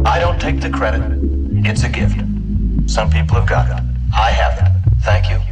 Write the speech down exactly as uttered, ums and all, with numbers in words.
I don't take the credit. It's a gift. Some people have got it. I haven't. Thank you.